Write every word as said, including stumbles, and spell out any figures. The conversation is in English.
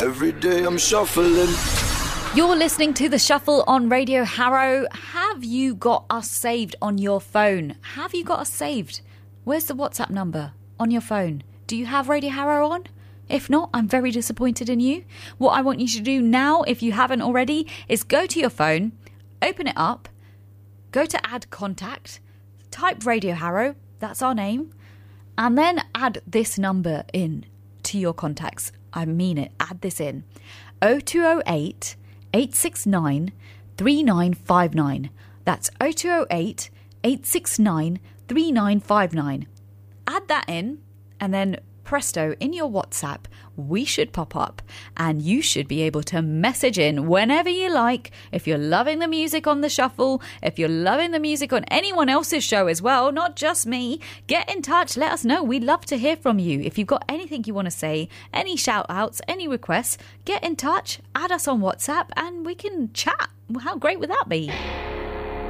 Every day I'm shuffling. You're listening to The Shuffle on Radio Harrow. Have you got us saved on your phone? Have you got us saved? Where's the WhatsApp number on your phone? Do you have Radio Harrow on? If not, I'm very disappointed in you. What I want you to do now, if you haven't already, is go to your phone, open it up, go to add contact, type Radio Harrow, that's our name, and then add this number in to your contacts. I mean it, add this in. oh two oh eight, eight six nine, three nine five nine. That's oh two oh eight, eight six nine, three nine five nine. Add that in, and then presto, in your WhatsApp, we should pop up and you should be able to message in whenever you like. If you're loving the music on The Shuffle, if you're loving the music on anyone else's show as well, not just me, get in touch, let us know. We'd love to hear from you. If you've got anything you want to say, any shout outs, any requests, get in touch, add us on WhatsApp and we can chat. How great would that be?